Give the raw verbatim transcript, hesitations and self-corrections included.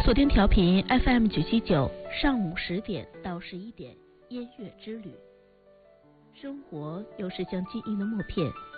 锁定调频 F M 九七九，上午十点到十一点，音乐之旅。生活有时像记忆的默片，